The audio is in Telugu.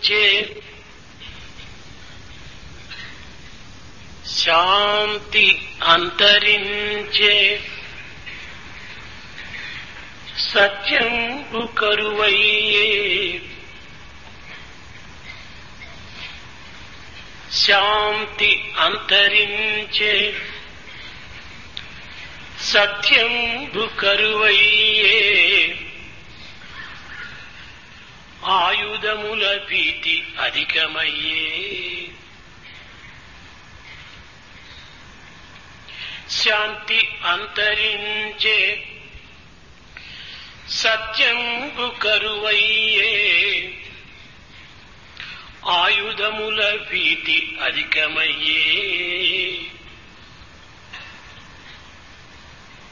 అంతరించే శాంతి అంతరించే సత్యంబు కరువయ్యే శాంతి అంతరించే సత్యంబు కరువయ్యే ఆయుధముల భీతి అధికమయ్యే శాంతి అంతరించే సత్యంబు కరువయ్యే ఆయుధముల భీతి అధికమయ్యే